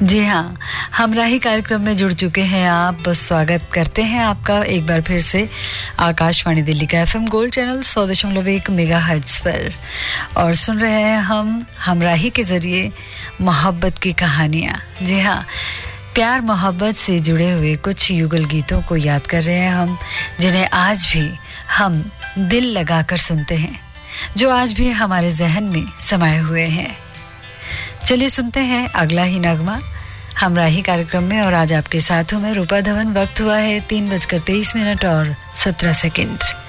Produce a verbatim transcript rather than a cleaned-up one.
जी हाँ, हमराही कार्यक्रम में जुड़ चुके हैं आप। बस स्वागत करते हैं आपका एक बार फिर से आकाशवाणी दिल्ली का एफएम गोल्ड चैनल सौ दशमलव एक मेगा हर्ट्ज पर, और सुन रहे हैं हम हमराही के जरिए मोहब्बत की कहानियाँ। जी हाँ, प्यार मोहब्बत से जुड़े हुए कुछ युगल गीतों को याद कर रहे हैं हम, जिन्हें आज भी हम दिल लगाकर सुनते हैं, जो आज भी हमारे जहन में समाये हुए हैं। चलिए सुनते हैं अगला ही नगमा हमराही कार्यक्रम में, और आज आपके साथ हूं मैं रूपा धवन। वक्त हुआ है तीन बजकर तेईस मिनट और सत्रह सेकंड।